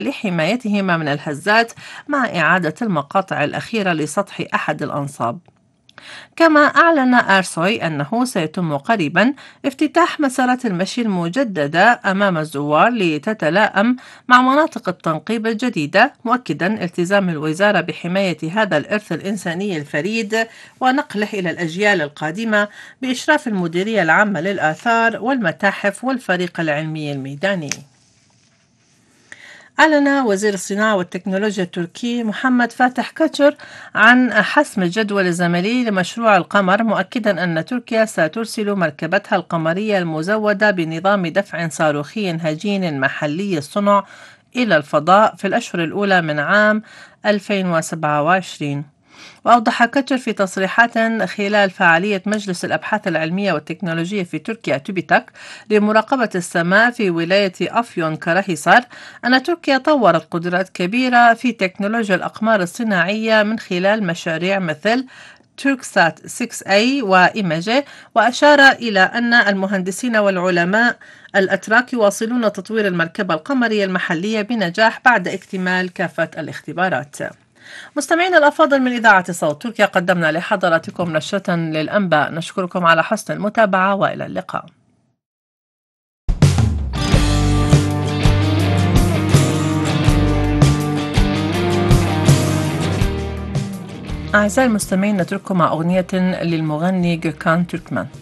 لحمايتهما من الهزات مع إعادة المقاطع الأخيرة لسطح أحد الأنصاب. كما أعلن آرسوي أنه سيتم قريبا افتتاح مسارات المشي المجددة أمام الزوار لتتلائم مع مناطق التنقيب الجديدة، مؤكدا التزام الوزارة بحماية هذا الإرث الإنساني الفريد ونقله إلى الأجيال القادمة بإشراف المديرية العامة للآثار والمتاحف والفريق العلمي الميداني. أعلن وزير الصناعة والتكنولوجيا التركي محمد فاتح كاتشر عن حسم الجدول الزمني لمشروع القمر، مؤكدا أن تركيا سترسل مركبتها القمرية المزودة بنظام دفع صاروخي هجين محلي الصنع إلى الفضاء في الأشهر الأولى من عام 2027. وأوضح كتر في تصريحات خلال فعالية مجلس الأبحاث العلمية والتكنولوجية في تركيا توبيتاك لمراقبة السماء في ولاية أفيون كراهيسار أن تركيا طورت قدرات كبيرة في تكنولوجيا الأقمار الصناعية من خلال مشاريع مثل توركسات 6A وإيماجي، وأشار إلى أن المهندسين والعلماء الأتراك يواصلون تطوير المركبة القمرية المحلية بنجاح بعد اكتمال كافة الاختبارات. مستمعينا الأفاضل، من إذاعة صوت تركيا قدمنا لحضراتكم نشرة للأنباء. نشكركم على حسن المتابعة وإلى اللقاء. أعزائي المستمعين، نترككم مع أغنية للمغني جوكان تركمان.